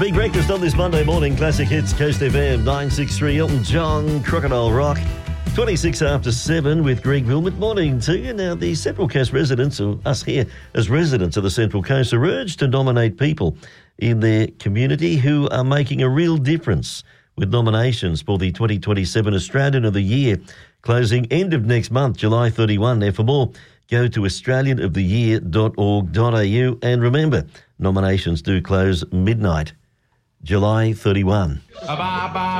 Big Breakfast on this Monday morning. Classic Hits, Coast FM, 963, Elton John, Crocodile Rock. 26 after 7 with Greg Wilmot. Morning to you. Now, the Central Coast residents, or us here as residents of the Central Coast, are urged to nominate people in their community who are making a real difference, with nominations for the 2027 Australian of the Year closing end of next month, July 31. Now, for more, go to australianoftheyear.org.au. And remember, nominations do close midnight, July 31.